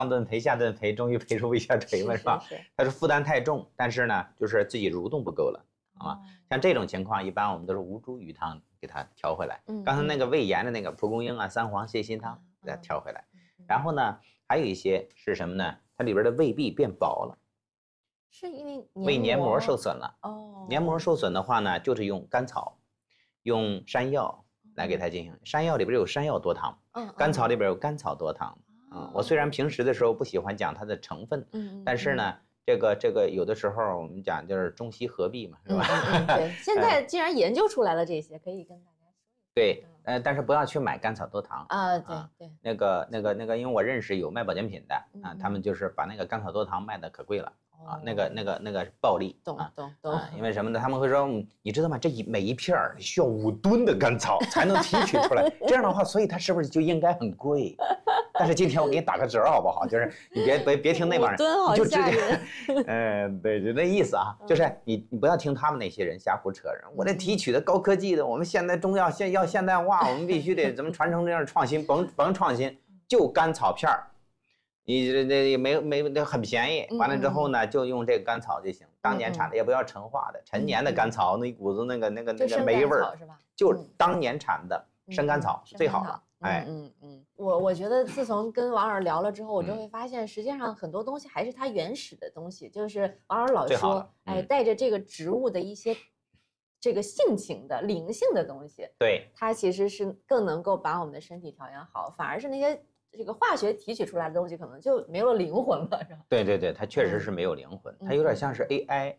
上顿赔下顿赔，终于赔出胃下垂嘛，是吧？它是负担太重，但是呢，就是自己蠕动不够了啊。像这种情况，一般我们都是无猪鱼汤给它调回来。刚才那个胃炎的那个蒲公英啊、三黄、泻心汤给它调回来。然后呢，还有一些是什么呢？它里边的胃壁变薄了。 是因为胃黏膜受损了。黏膜受损的话呢，就是用甘草、用山药来给它进行。山药里边有山药多糖，甘草里边有甘草多糖。我虽然平时的时候不喜欢讲它的成分，但是呢，这个有的时候我们讲就是中西合璧嘛，是吧？ 对，现在既然研究出来了这些，可以跟大家说。 对，但是不要去买甘草多糖啊，对， 那个，因为我认识有卖保健品的啊，他们就是把那个甘草多糖卖的可贵了。那个暴利， 懂， 因为什么呢？他们会说，你知道吗？这每一片需要5吨的甘草才能提取出来，这样的话，所以它是不是就应该很贵？但是今天我给你打个折好不好？就是你别听那帮人， 你就直接，对，就那意思啊，就是你不要听他们那些人瞎胡扯。我这提取的高科技的，我们现在中药要现代化，我们必须得怎么传承这样创新，甭创新，就甘草片儿。你这没很便宜，完了之后呢，就用这个甘草就行，当年产的，也不要陈化的，陈年的甘草那一股子那个霉味儿，就当年产的生甘草是最好的。 我觉得自从跟王老师聊了之后，我就会发现，实际上很多东西还是它原始的东西，就是王老师老说，带着这个植物的一些这个性情的灵性的东西， 对， 它其实是更能够把我们的身体调养好，反而是那些这个化学提取出来的东西可能就没有灵魂了，是吧？ 对，它确实是没有灵魂，它有点像是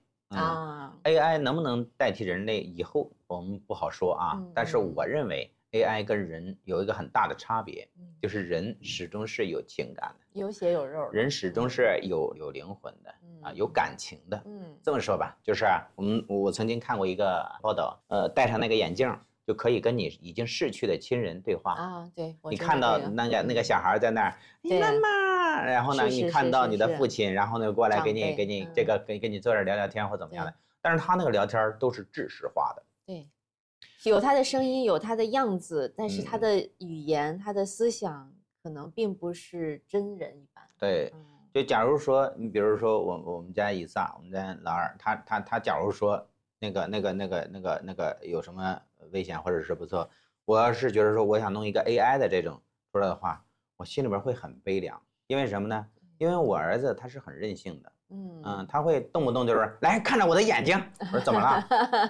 AI。AI 能不能代替人类以后我们不好说啊，但是我认为 AI 跟人有一个很大的差别，就是人始终是有情感的， 有血有肉的， 人始终是有灵魂的啊，有感情的。这么说吧，就是我曾经看过一个报道，戴上那个眼镜就可以跟你已经逝去的亲人对话啊。对， 你看到那个小孩在那儿，妈妈，然后呢，你看到你的父亲，然后呢过来给你这个给你坐着聊聊天或怎么样的，但是他那个聊天都是制式化的。 对，有他的声音，有他的样子，但是他的语言、他的思想可能并不是真人一般。 对，就假如说你比如说我们家以撒，我们家老二，他假如说那个有什么危险或者是不错，我要是觉得说我想弄一个 AI 的这种出来的话，我心里边会很悲凉，因为什么呢？因为我儿子他是很任性的，他会动不动就是来看着我的眼睛，我说怎么了？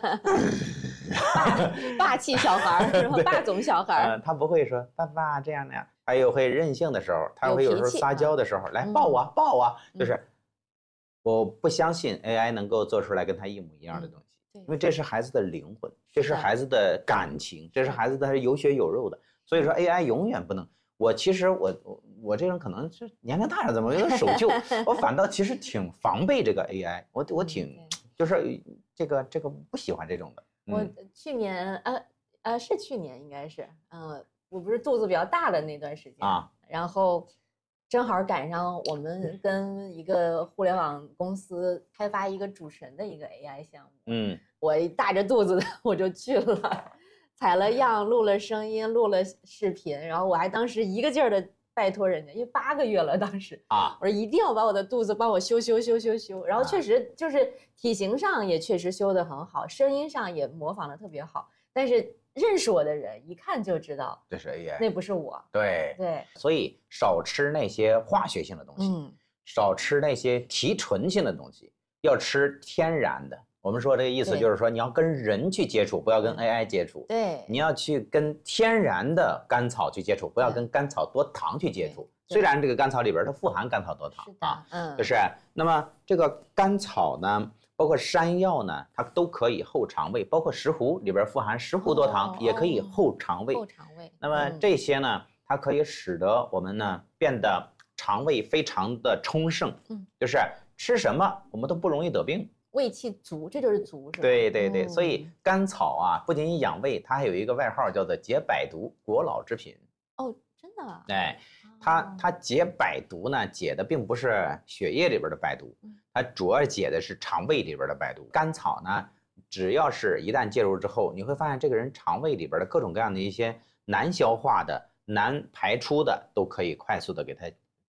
霸气小孩是吧？霸总小孩， 他不会说爸爸这样那样，还有会任性的时候，他会有时候撒娇的时候，来抱我抱我，就是我不相信 AI 能够做出来跟他一模一样的东西。因为这是孩子的灵魂，这是孩子的感情，这是孩子的有血有肉的，所以说 AI 永远不能。其实我这人可能是年龄大了，怎么有点守旧？我反倒其实挺防备这个 AI，我挺就是这个不喜欢这种的。 我去年是去年应该是我不是肚子比较大的那段时间啊，然后正好赶上我们跟一个互联网公司开发一个主持人的一个 AI 项目，我大着肚子的我就去了，采了样，录了声音，录了视频，然后我还当时一个劲儿的拜托人家，因为8个月了当时我说一定要把我的肚子帮我修，然后确实就是体型上也确实修得很好，声音上也模仿得特别好，但是认识我的人一看就知道这是 AI， 那不是我。 对，所以少吃那些化学性的东西，少吃那些提纯性的东西，要吃天然的。我们说这个意思就是说，你要跟人去接触，不要跟 AI 接触。 对， 你要去跟天然的甘草去接触，不要跟甘草多糖去接触。虽然这个甘草里边它富含甘草多糖就是。那么这个甘草呢，包括山药呢，它都可以后肠胃，包括石斛里边富含石斛多糖，也可以后肠胃。那么这些呢，它可以使得我们呢变得肠胃非常的充盛，就是吃什么我们都不容易得病。 胃气足，这就是足，是吧？ 对，所以甘草啊，不仅养胃，它还有一个外号叫做解百毒国老之品。 哦，真的？ 哎，它解百毒呢，解的并不是血液里边的百毒，它主要解的是肠胃里边的百毒。甘草呢，只要是一旦介入之后，你会发现这个人肠胃里边的各种各样的一些难消化的、难排出的，都可以快速的给它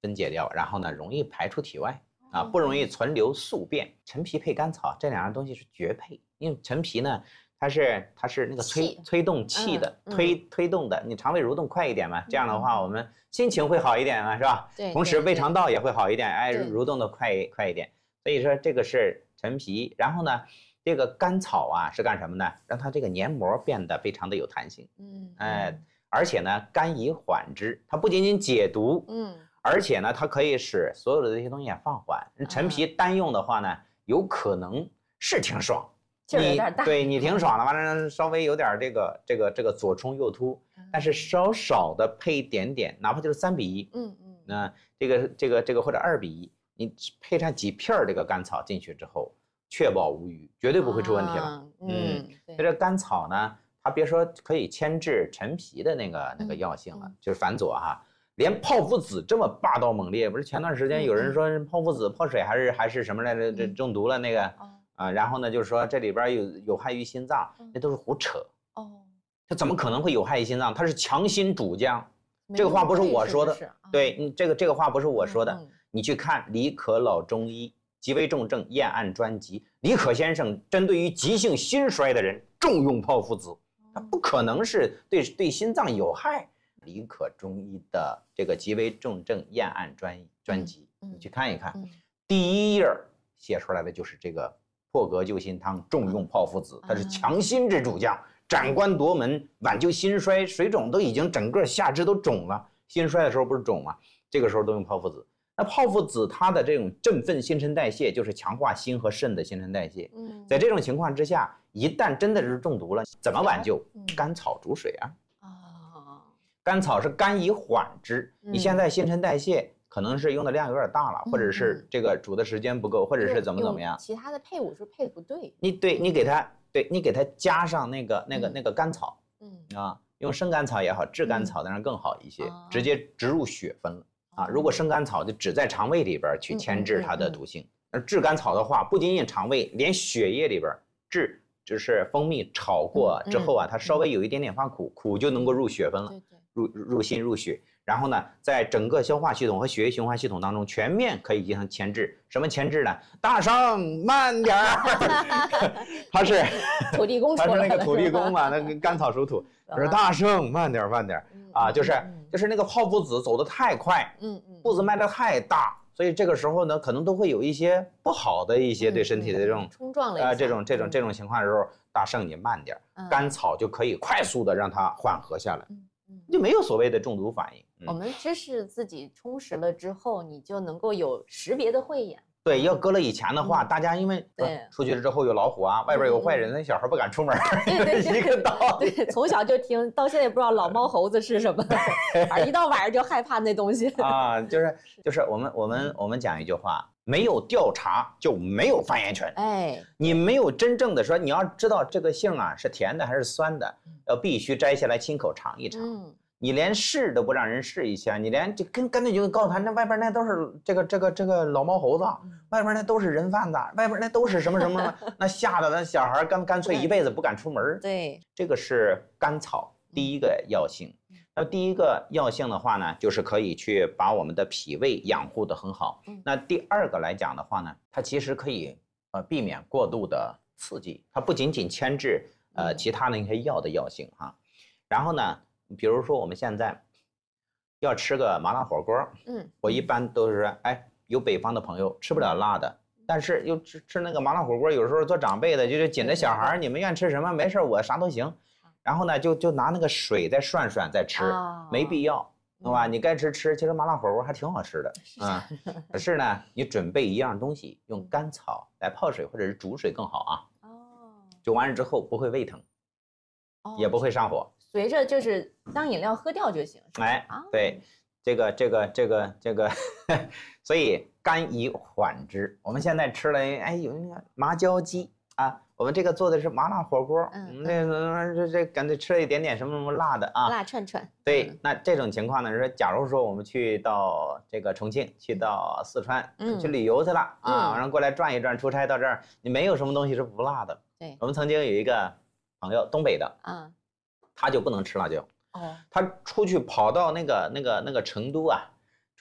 分解掉，然后呢容易排出体外啊，不容易存留宿便。陈皮配甘草这两样东西是绝配，因为陈皮呢它是那个推动气的，推动的，你肠胃蠕动快一点嘛，这样的话我们心情会好一点嘛，是吧？ 对， 同时胃肠道也会好一点，哎，蠕动的快一点。所以说这个是陈皮，然后呢，这个甘草啊是干什么呢？让它这个黏膜变得非常的有弹性，而且呢，甘以缓之，它不仅仅解毒，而且呢，它可以使所有的这些东西也放缓。陈皮单用的话呢，有可能是挺爽。你挺爽的，完了稍微有点这个左冲右突，但是少少的配一点点，哪怕就是3:1，那这个或者2:1，你配上几片这个甘草进去之后，确保无虞，绝对不会出问题了。这个甘草呢，它别说可以牵制陈皮的那个药性了，就是反佐哈，连泡附子这么霸道猛烈，不是前段时间有人说泡附子泡水还是什么来着，这中毒了那个。然后呢，就是说这里边有害于心脏，那都是胡扯。它怎么可能会有害于心脏？它是强心主降，这个话不是我说的。对，这个话不是我说的。你去看李可老中医极为重症验案专辑，李可先生针对于急性心衰的人重用泡附子，它不可能是对心脏有害。李可中医的这个极为重症验案专辑，你去看一看，第1页写出来的就是这个。破格救心汤重用泡附子，它是强心之主将，斩关夺门，挽救心衰，水肿都已经整个下肢都肿了，心衰的时候不是肿吗？这个时候都用泡附子。那泡附子它的这种振奋新陈代谢，就是强化心和肾的新陈代谢。在这种情况之下，一旦真的是中毒了，怎么挽救？甘草煮水啊。甘草是甘以缓之，你现在新陈代谢。可能是用的量有点大了，或者是这个煮的时间不够，或者是怎么样？ 其他的配伍是配不对。 你给它加上那个甘草，用生甘草也好，炙甘草当然更好一些，直接植入血分了啊。如果生甘草就只在肠胃里边去牵制它的毒性，而炙甘草的话，不仅仅肠胃，连血液里边就是蜂蜜炒过之后啊，它稍微有一点点发苦，苦就能够入血分了，入心入血。然后呢，在整个消化系统和血液循环系统当中，全面可以进行牵制。什么牵制呢？大圣慢点儿，他是土地公， 他是那个土地公嘛，那个甘草属土，说大圣慢点啊，就是那个泡附子走得太快，步子迈得太大，所以这个时候呢，可能都会有一些不好的一些对身体的这种冲撞了这种情况的时候，大圣你慢点，甘草就可以快速的让它缓和下来。就没有所谓的中毒反应。 我们知识自己充实了之后，你就能够有识别的慧眼。 对，要搁了以前的话，大家因为出去了之后有老虎啊，外边有坏人，那小孩不敢出门。 对， 一个道理。 对，从小就听到现在也不知道老猫猴子是什么，一到晚上就害怕那东西啊。就是我们讲一句话，没有调查就没有发言权。你没有真正的说，你要知道这个杏啊是甜的还是酸的，要必须摘下来亲口尝一尝。你连试都不让人试一下，你连这干脆就告诉他，那外边那都是这个老猫猴子，外边那都是人贩子，外边那都是什么什么，那吓得那小孩干脆一辈子不敢出门。 对， 这个是甘草第一个药性。那第一个药性的话呢，就是可以去把我们的脾胃养护得很好。那第二个来讲的话呢，它其实可以避免过度的刺激，它不仅仅牵制其他那些药的药性哈。然后呢，比如说我们现在要吃个麻辣火锅，我一般都是有北方的朋友吃不了辣的，但是又吃那个麻辣火锅，有时候做长辈的就是紧着小孩，你们愿意吃什么没事，我啥都行。然后呢，就拿那个水再涮再吃，没必要，对吧？你该吃，其实麻辣火锅还挺好吃的，可是呢，你准备一样东西，用甘草来泡水或者是煮水更好啊。煮完了之后不会胃疼，也不会上火。 随着就是当饮料喝掉就行。 对，这个，所以甘以缓之。我们现在吃了，有那个麻椒鸡啊，我们这个做的是麻辣火锅，这干脆吃了一点点什么辣的啊， 辣串串。 对，那这种情况呢，是假如说我们去到这个重庆，去到四川，去旅游去了啊，晚上过来转一转，出差到这儿，你没有什么东西是不辣的。 对， 我们曾经有一个朋友，东北的他就不能吃辣椒。他出去跑到那个成都啊，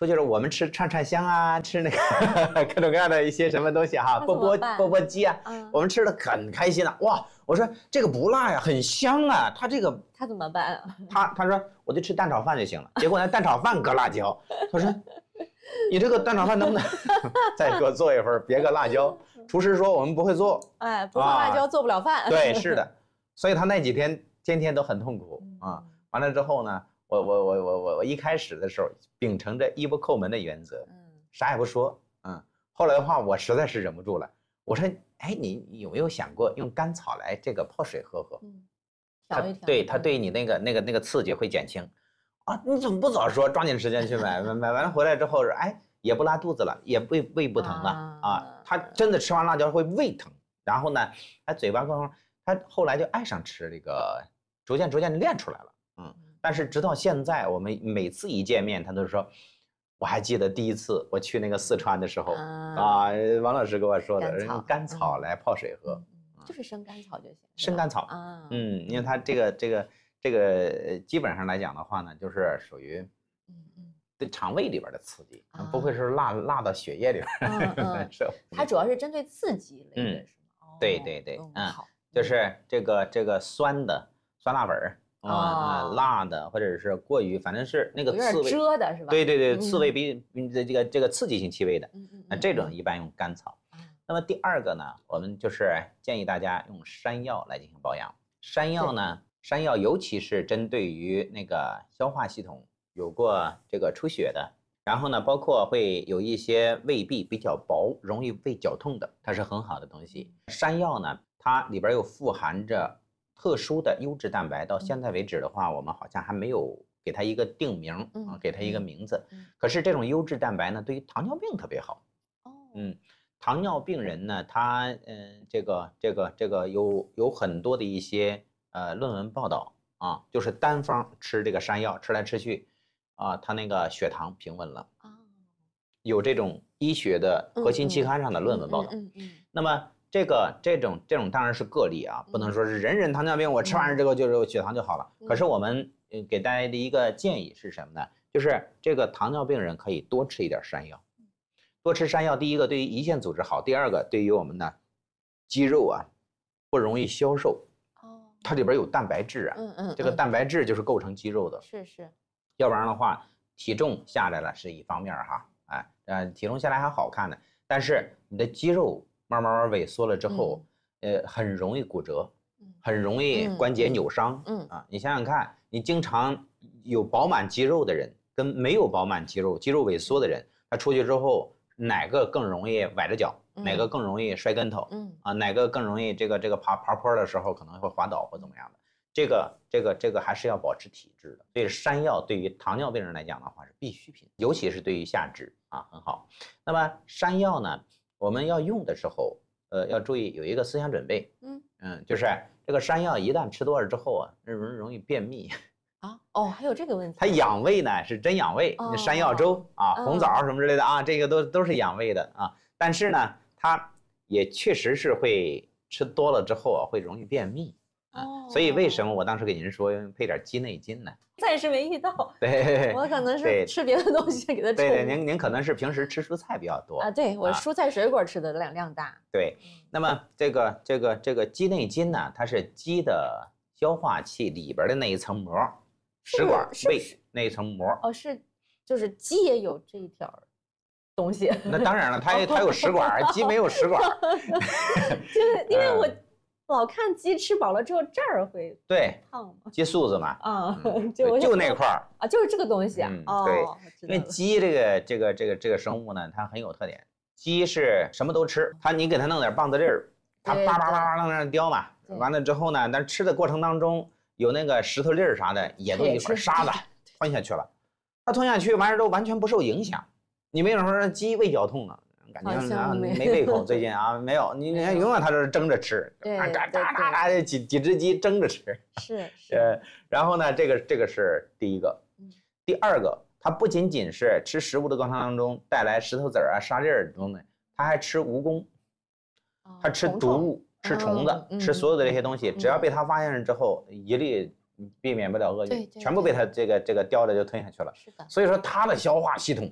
出去了我们吃串串香啊，吃那个各种各样的一些什么东西哈，钵鸡啊，我们吃的很开心啊。哇，我说这个不辣呀，很香啊。他怎么办啊？ 他说我就吃蛋炒饭就行了。结果那蛋炒饭搁辣椒，他说你这个蛋炒饭能不能再给我做一份，别搁辣椒？厨师说我们不会做， 哎，不放辣椒做不了饭。 对，是的，所以他那几天天天都很痛苦啊。完了之后呢？我一开始的时候秉承着一不叩门的原则，啥也不说，后来的话我实在是忍不住了，我说，哎，你有没有想过用甘草来这个泡水喝喝？ 调一调， 对，它对你那个刺激会减轻，啊，你怎么不早说？抓紧时间去买，买完了回来之后，哎，也不拉肚子了，也胃不疼了啊，他真的吃完辣椒会胃疼，然后呢，他嘴巴更，他后来就爱上吃这个，逐渐练出来了，但是直到现在，我们每次一见面，他都说，我还记得第一次我去那个四川的时候王老师跟我说的，用甘草来泡水喝， 就是生甘草就行。 生甘草因为它这个基本上来讲的话呢，就是属于对肠胃里边的刺激，不会是辣到血液里边难受。 它主要是针对刺激类的，是吗？ 对，就是这个酸辣粉辣的，或者是过于，反正是那个刺味遮的是吧？ 对，刺味比这个刺激性气味的，那这种一般用甘草。那么第二个呢，我们就是建议大家用山药来进行保养。山药尤其是针对于那个消化系统有过这个出血的，然后呢，包括会有一些胃壁比较薄，容易胃绞痛的，它是很好的东西。山药呢，它里边又富含着特殊的优质蛋白，到现在为止的话，我们好像还没有给它一个定名给它一个名字。可是这种优质蛋白呢，对于糖尿病特别好。糖尿病人呢，他这个有很多的一些论文报道啊，就是单方吃这个山药吃来吃去他那个血糖平稳了有这种医学的核心期刊上的论文报道。那么这种当然是个例啊，不能说是人人糖尿病我吃完这个就是血糖就好了。可是我们给大家的一个建议是什么呢？就是这个糖尿病人可以多吃一点山药。多吃山药，第一个对于胰腺组织好，第二个对于我们的肌肉不容易消瘦。它里边有蛋白质这个蛋白质就是构成肌肉的。 是。 要不然的话，体重下来了是一方面体重下来还好看呢，但是你的肌肉慢慢萎缩了之后，很容易骨折，很容易关节扭伤。你想想看，你经常有饱满肌肉的人跟没有饱满肌肉萎缩的人，他出去之后。哪个更容易崴着脚？哪个更容易摔跟头？哪个更容易这个爬坡的时候可能会滑倒或怎么样的？这个还是要保持体质的。所以山药对于糖尿病人来讲的话是必需品，尤其是对于下肢很好。那么山药呢，我们要用的时候，要注意有一个思想准备。就是这个山药一旦吃多了之后容易便秘。 还有这个问题。 它养胃呢是真养胃，山药粥红枣什么之类的这个都是养胃的但是呢，它也确实是会吃多了之后会容易便秘所以为什么我当时给您说配点鸡内金呢？ 暂时没遇到。 对， 我可能是吃别的东西给它。 对，您可能是平时吃蔬菜比较多对，我蔬菜水果吃的量大。 对，那么这个鸡内金呢，它是鸡的消化器里边的那一层膜。食管胃那一层膜就是鸡也有这一条东西。 那当然了，它有食管，鸡没有食管。 就是因为我老看鸡吃饱了之后这儿会烫吗？ 鸡肚子嘛。就那块儿就是这个东西对，因为鸡这个生物呢，它很有特点。鸡是什么都吃，你给它弄点棒子粒儿，它叭叭叭往那叼嘛。完了之后呢，但吃的过程当中。有那个石头粒儿啥的，也都一块沙子吞下去了。它吞下去完事之后完全不受影响。你没有说鸡胃绞痛感觉没胃口最近没有。你看永远它都是蒸着吃，几只鸡蒸着吃。 是。 然后呢，这个是第一个。第二个，它不仅仅是吃食物的过程当中带来石头子儿沙粒儿等等，它还吃蜈蚣，它吃毒物。吃虫子，吃所有的这些东西，只要被它发现了之后，一律避免不了厄运，全部被它这个叼着就吞下去了。 是的。 所以说它的消化系统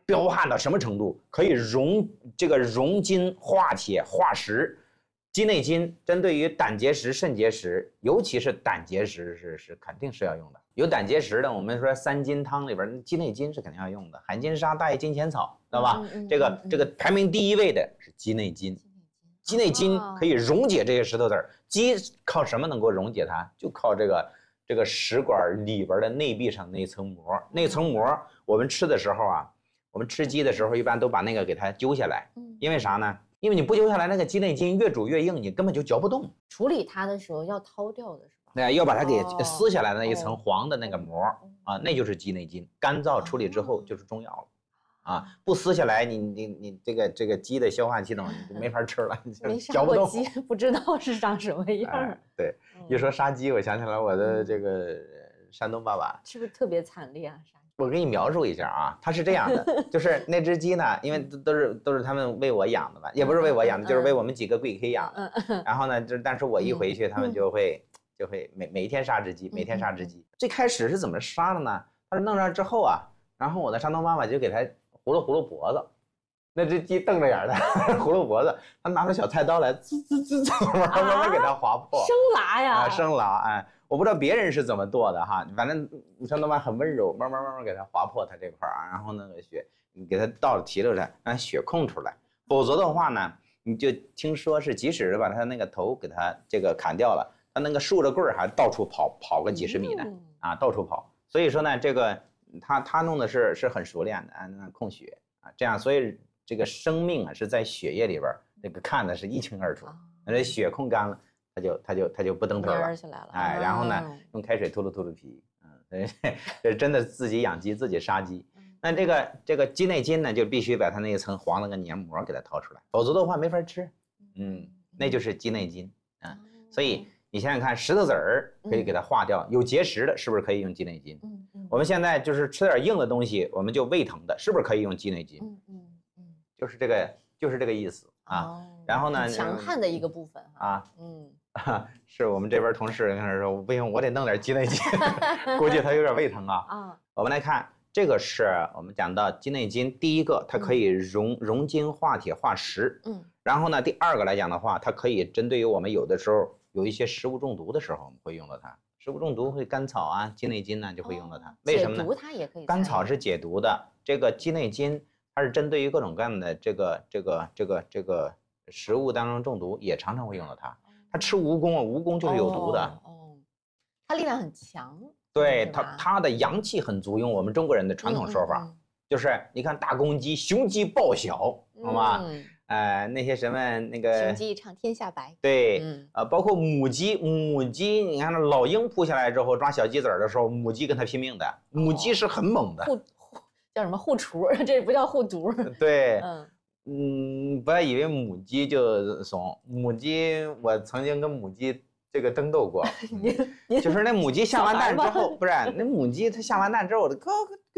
彪悍到什么程度？可以溶金化铁化石。鸡内金针对于胆结石、肾结石，尤其是胆结石是肯定是要用的。有胆结石的，我们说3金汤里边鸡内金是肯定要用的，海金沙、大叶金钱草，知道吧？这个排名第1位的是鸡内金。鸡内金可以溶解这些石头子儿。鸡靠什么能够溶解它？就靠这个食管里边的内壁上那层膜。那层膜我们吃的时候啊，我们吃鸡的时候一般都把那个给它揪下来，因为啥呢？因为你不揪下来，那个鸡内金越煮越硬，你根本就嚼不动。 处理它的时候要掏掉的是吧？ 对，要把它给撕下来的那一层黄的那个膜啊，那就是鸡内金。干燥处理之后就是中药了。啊，不撕下来，你这个鸡的消化系统你就没法吃了，嚼不动。 鸡不知道是长什么样。 对，一说杀鸡，我想起来我的这个山东爸爸， 是不是特别惨烈啊？ 我给你描述一下啊，他是这样的，就是那只鸡呢，因为都是他们为我养的吧，也不是为我养的，就是为我们几个贵客养的。然后呢，但是我一回去，他们就会每天杀只鸡，每天杀只鸡。最开始是怎么杀的呢？他说弄上之后啊，然后我的山东妈妈就给他葫芦脖子，那只鸡瞪着眼的葫芦脖子，他拿出小菜刀来，慢慢给它划破， 生拉呀， 生拉，哎，我不知道别人是怎么剁的哈，反正山东妈很温柔，慢慢给它划破它这块然后那个血你给它倒了提溜来，让血空出来，否则的话呢，你就听说是即使把它那个头给它这个砍掉了，它那个竖着棍儿还到处跑个几十米呢，啊，到处跑，所以说呢，这个。他弄的是很熟练的啊，控血啊，这样，所以这个生命啊是在血液里边，这个看的是一清二楚。那这血控干了，他就不蹬腿了，哎，然后呢，用开水吐噜皮，这真的自己养鸡自己杀鸡。那这个鸡内金呢，就必须把它那一层黄那个黏膜给它掏出来，否则的话没法吃。那就是鸡内金啊，所以。你想想看，石头子儿可以给它化掉，有结石的，是不是可以用鸡内金？我们现在就是吃点硬的东西，我们就胃疼的，是不是可以用鸡内金？就是这个意思啊。然后呢， 强悍的一个部分啊，是我们这边同事跟他说，不行，我得弄点鸡内金，估计他有点胃疼啊。我们来看，这个是我们讲到鸡内金，第一个它可以溶金化铁化石，然后呢，第二个来讲的话，它可以针对于我们有的时候。有一些食物中毒的时候，我们会用到它。食物中毒会甘草啊、鸡内金呢，就会用到它。为什么呢？ 解毒它也可以。 甘草是解毒的，这个鸡内金它是针对于各种各样的这个食物当中中毒，也常常会用到它。它吃蜈蚣啊，蜈蚣就是有毒的。 它力量很强。 对，它的阳气很足，用我们中国人的传统说法，就是你看大公鸡、雄鸡报晓，好吗？那些什么那个雄鸡唱天下白， 对，包括母鸡，你看那老鹰扑下来之后抓小鸡子儿的时候，母鸡跟它拼命的，母鸡是很猛的， 叫什么护雏，这不叫护犊， 对，不要以为母鸡就怂，母鸡我曾经跟母鸡这个争斗过，就是那母鸡下完蛋之后，不是那母鸡它下完蛋之后，咯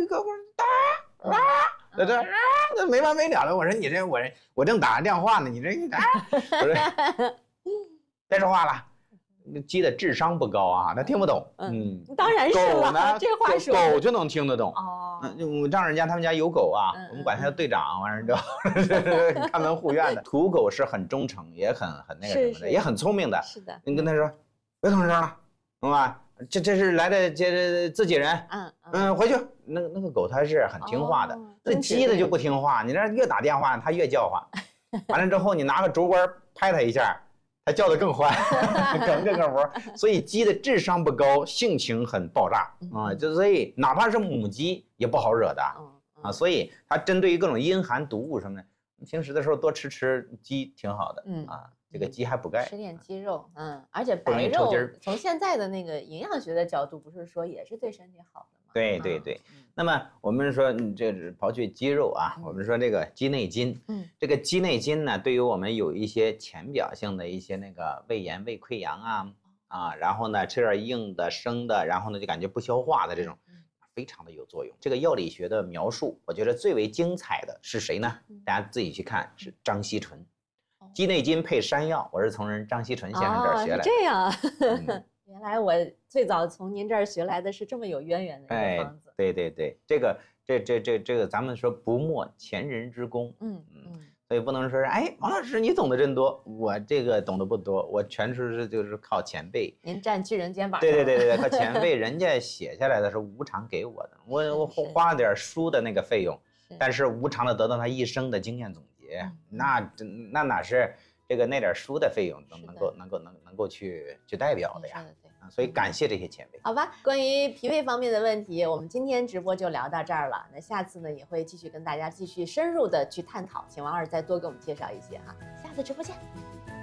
这没完没了了。我说你这我正打着电话呢，你这不是别说话了。鸡的智商不高啊，它听不懂。 当然是了。 狗呢， 这话说狗就能听得懂。我丈人家他们家有狗啊，我们管他叫队长，完事之后看门护院的。土狗是很忠诚，也很那个什么的，也很聪明的。 是的。 你跟他说别吭声了，懂吧？这是来的这自己人，回去。那个狗它是很听话的，那鸡的就不听话。你这越打电话它越叫唤，完了之后你拿个竹竿拍它一下，它叫得更欢，更活。所以鸡的智商不高，性情很爆炸啊，就所以哪怕是母鸡也不好惹的啊。所以它针对于各种阴寒毒物什么的，平时的时候多吃鸡挺好的啊。这个鸡还补钙， 吃点鸡肉，而且白肉从现在的那个营养学的角度，不是说也是对身体好的吗？ 对。那么我们说，这是刨去鸡肉啊，我们说这个鸡内金，这个鸡内金呢，对于我们有一些浅表性的一些那个胃炎、胃溃疡啊，然后呢吃点硬的、生的，然后呢就感觉不消化的这种，非常的有作用。这个药理学的描述，我觉得最为精彩的是谁呢？大家自己去看，是张锡纯。鸡内金配山药，我是从人张锡纯先生这儿学来的。 这样，原来我最早从您这儿学来的是这么有渊源的一个方子。 对，这这个咱们说不没前人之功，所以不能说哎，王老师你懂得真多，我这个懂得不多，我全就是靠前辈。 您站巨人肩膀。 对，靠前辈，人家写下来的是无偿给我的，我花了点书的那个费用，但是无偿的得到他一生的经验总结，那哪是那点书的费用能够去代表的呀？所以感谢这些前辈。 好吧，关于脾胃方面的问题，我们今天直播就聊到这儿了。那下次呢，也会继续跟大家继续深入的去探讨，请王老师再多给我们介绍一些哈。下次直播见。